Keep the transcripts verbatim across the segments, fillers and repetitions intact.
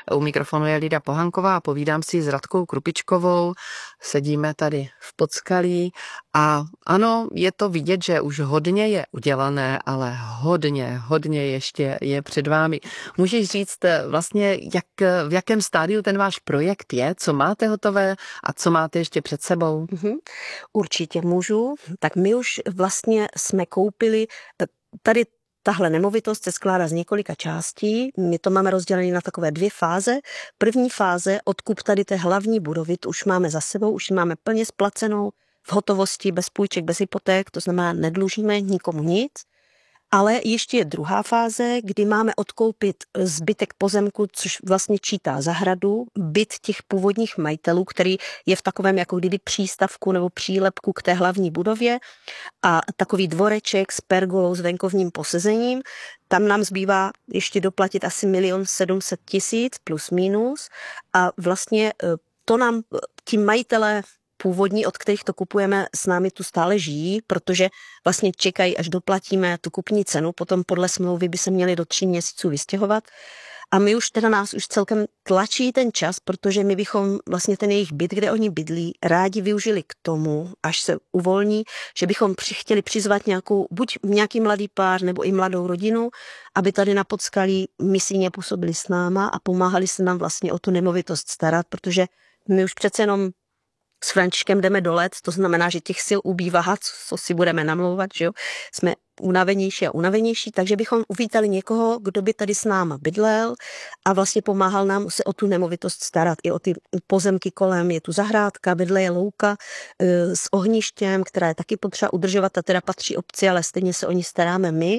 U mikrofonu je Lída Pohanková a povídám si s Radkou Krupičkovou. Sedíme tady v Podskalí a ano, je to vidět, že už hodně je udělané, ale hodně, hodně ještě je před vámi. Můžeš říct vlastně, jak, v jakém stádiu ten váš projekt je, co máte hotové a co máte ještě před sebou? Mhm. Určitě můžu. Tak my už vlastně jsme koupili tady. Tahle nemovitost se skládá z několika částí. My to máme rozdělené na takové dvě fáze. První fáze, odkup tady té hlavní budovy, to už máme za sebou, už ji máme plně splacenou, v hotovosti, bez půjček, bez hypoték, to znamená, nedlužíme nikomu nic. Ale ještě je druhá fáze, kdy máme odkoupit zbytek pozemku, což vlastně čítá zahradu, byt těch původních majitelů, který je v takovém jako kdyby přístavku nebo přílepku k té hlavní budově a takový dvoreček s pergolou s venkovním posezením. Tam nám zbývá ještě doplatit asi milion sedm set tisíc plus minus a vlastně to nám ti majitelé původní, od kterých to kupujeme, s námi tu stále žijí, protože vlastně čekají, až doplatíme tu kupní cenu, potom podle smlouvy by se měli do tří měsíců vystěhovat. A my už teda nás už celkem tlačí ten čas, protože my bychom vlastně ten jejich byt, kde oni bydlí, rádi využili k tomu, až se uvolní, že bychom při, chtěli přizvat nějakou, buď nějaký mladý pár, nebo i mladou rodinu, aby tady na Podskalí misijně působili s náma a pomáhali se nám vlastně o tu nemovitost starat, protože my už přece jenom s Františkem jdeme do let, to znamená, že těch sil ubývá, co si budeme namlouvat, že jo? Jsme unavenější a unavenější, takže bychom uvítali někoho, kdo by tady s náma bydlel a vlastně pomáhal nám se o tu nemovitost starat, i o ty pozemky kolem. Je tu zahrádka, vedle je louka e, s ohništěm, která je taky potřeba udržovat, a teda patří obci, ale stejně se o ní staráme my.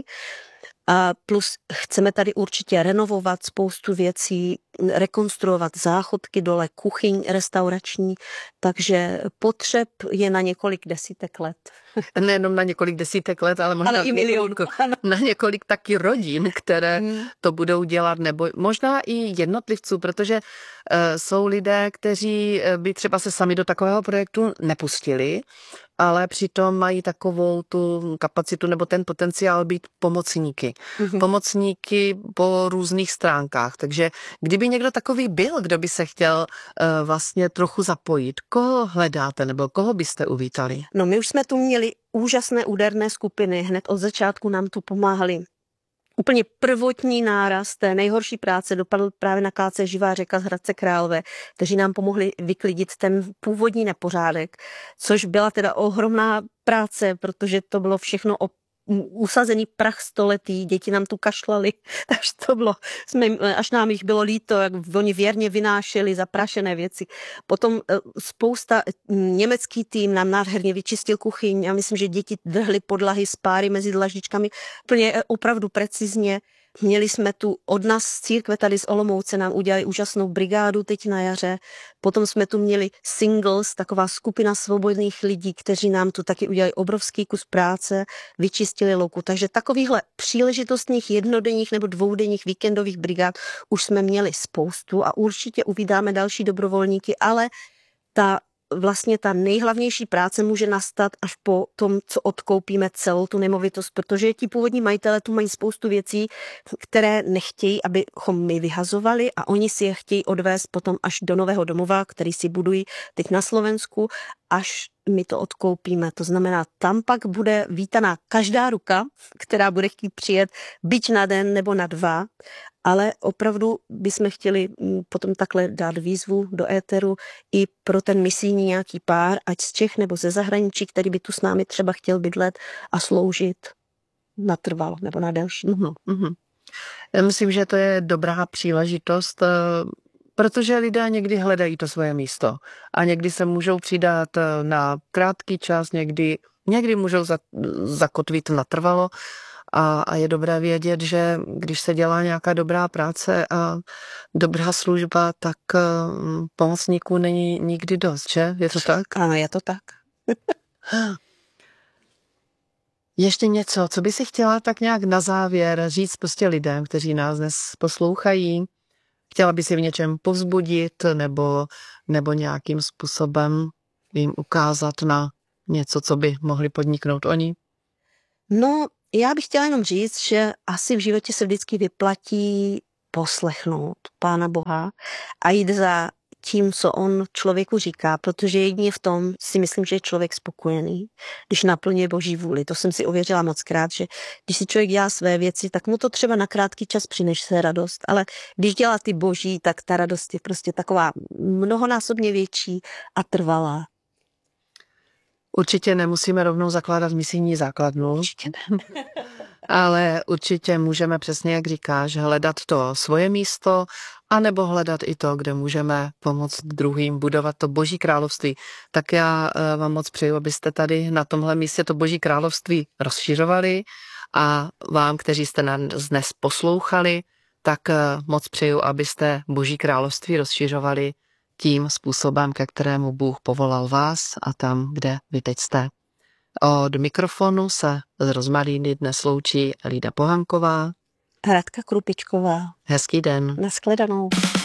A plus chceme tady určitě renovovat spoustu věcí, rekonstruovat záchodky dole, kuchyň restaurační, takže potřeb je na několik desítek let. Nejenom na několik desítek let, ale možná ale i milion. Na několik taky rodin, které hmm. to budou dělat, nebo možná i jednotlivců, protože uh, jsou lidé, kteří by třeba se sami do takového projektu nepustili, ale přitom mají takovou tu kapacitu nebo ten potenciál být pomocníky. Mm-hmm. Pomocníky po různých stránkách. Takže kdyby někdo takový byl, kdo by se chtěl uh, vlastně trochu zapojit, koho hledáte nebo koho byste uvítali? No my už jsme tu měli úžasné úderné skupiny. Hned od začátku nám tu pomáhali. Úplně prvotní náraz té nejhorší práce dopadl právě na ká cé Živá řeka z Hradce Králové, kteří nám pomohli vyklidit ten původní nepořádek, což byla teda ohromná práce, protože to bylo všechno o usazený prach stoletý, děti nám tu kašlali, takže to bylo, jsme, až nám jich bylo líto, jak oni věrně vynášeli zaprašené věci. Potom spousta, německý tým nám nádherně vyčistil kuchyň, já myslím, že děti drhly podlahy z páry mezi dlaždičkami, úplně opravdu precizně. Měli jsme tu od nás z církve tady z Olomouce, nám udělali úžasnou brigádu teď na jaře. Potom jsme tu měli Singles, taková skupina svobodných lidí, kteří nám tu taky udělali obrovský kus práce, vyčistili louku. Takže takovýchhle příležitostných jednodenních nebo dvoudenních víkendových brigád už jsme měli spoustu a určitě uvídáme další dobrovolníky, ale ta vlastně ta nejhlavnější práce může nastat až po tom, co odkoupíme celou tu nemovitost, protože ti původní majitelé tu mají spoustu věcí, které nechtějí, abychom my vyhazovali a oni si je chtějí odvést potom až do nového domova, který si budují teď na Slovensku, až my to odkoupíme. To znamená, tam pak bude vítaná každá ruka, která bude chtít přijet byť na den nebo na dva, ale opravdu bychom chtěli potom takhle dát výzvu do éteru i pro ten misijní nějaký pár, ať z Čech nebo ze zahraničí, který by tu s námi třeba chtěl bydlet a sloužit natrvalo nebo na delší. Uhum, uhum. Já myslím, že to je dobrá příležitost, protože lidé někdy hledají to svoje místo a někdy se můžou přidat na krátký čas, někdy, někdy můžou zakotvit natrvalo. A, a je dobré vědět, že když se dělá nějaká dobrá práce a dobrá služba, tak uh, pomocníků není nikdy dost, že? Je to tak? Ano, je to tak. Ještě něco, co by si chtěla tak nějak na závěr říct prostě lidem, kteří nás dnes poslouchají? Chtěla by si v něčem povzbudit nebo, nebo nějakým způsobem jim ukázat na něco, co by mohli podniknout oni? No, já bych chtěla jenom říct, že asi v životě se vždycky vyplatí poslechnout Pána Boha a jít za tím, co on člověku říká, protože jedině v tom si myslím, že je člověk spokojený, když naplňuje Boží vůli. To jsem si ověřila moc krát, že když si člověk dělá své věci, tak mu to třeba na krátký čas přinese radost, ale když dělá ty Boží, tak ta radost je prostě taková mnohonásobně větší a trvalá. Určitě nemusíme rovnou zakládat misijní základnu. Určitě ne. Ale určitě můžeme přesně, jak říkáš, hledat to svoje místo, anebo hledat i to, kde můžeme pomoct druhým budovat to Boží království. Tak já vám moc přeju, abyste tady na tomhle místě to Boží království rozšiřovali a vám, kteří jste nás dnes poslouchali, tak moc přeju, abyste Boží království rozšiřovali tím způsobem, ke kterému Bůh povolal vás a tam, kde vy teď jste. Od mikrofonu se z Rozmaríny dnes loučí Lída Pohanková a Radka Krupičková. Hezký den. Nashledanou.